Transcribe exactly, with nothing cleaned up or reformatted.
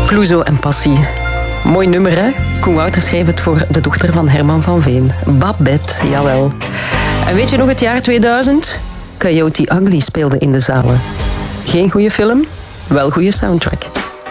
Clouseau en Passie. Mooi nummer, hè? Koen Wouters schreef het voor de dochter van Herman van Veen. Babette, jawel. En weet je nog het jaar tweeduizend? Coyote Ugly speelde in de zalen. Geen goede film, wel goede soundtrack.